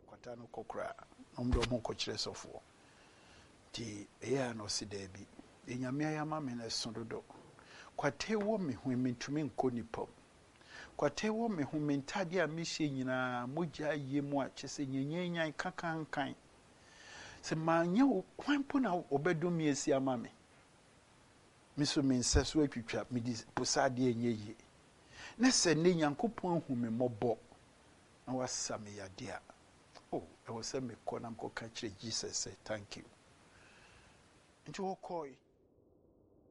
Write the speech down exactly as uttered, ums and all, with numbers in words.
kwata no kokra omdo mo ko kire sofo ti eya no si da bi enyame ayama me na sododo kwata wo me hu mentumi nko nipo kwata wo me hu mentade a me hye nyina mogya yemu a kyese nyenyenyan kakankan se manya wo kwanpo na obedum esi ama me miso me nseso atwitwa me di posade enyeyi na se ne Nyankopɔn hu me mobɔ na wasame yade a oh e wo se me kɔ na mko ka kire Jesus say thank you nti wo kɔi